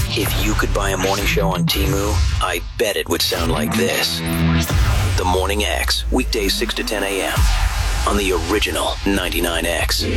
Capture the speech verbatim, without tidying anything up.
If you could buy a morning show on Temu, I bet it would sound like this. The Morning X, weekdays six to ten a.m. on the original ninety-nine X.